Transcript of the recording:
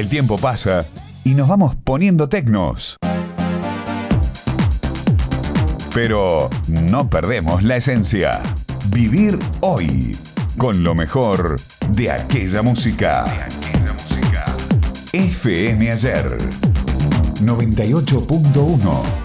El tiempo pasa y nos vamos poniendo tecnos. Pero no perdemos la esencia. Vivir hoy con lo mejor de aquella música. FM Ayer 98.1